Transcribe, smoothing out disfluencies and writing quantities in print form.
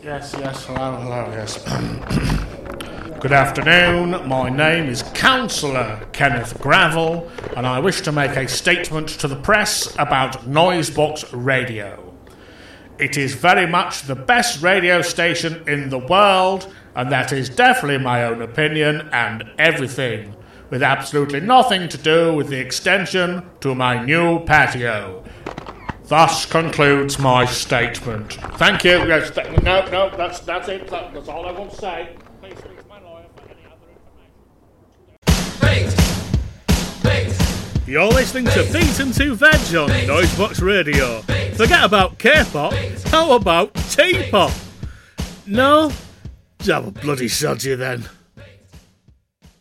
Yes, hello, yes. Good afternoon, my name is Councillor Kenneth Gravel, and I wish to make a statement to the press about Noisebox Radio. It is very much the best radio station in the world, and that is definitely my own opinion and everything, with absolutely nothing to do with the extension to my new patio. Thus concludes my statement. Thank you. Yes, no, that's it. That's all I want to say. Please speak to my lawyer for any other information. You're listening to Beat and 2 Veg on Noisebox Radio. Forget about K-pop. How about T-pop? No? Have a bloody sod you then.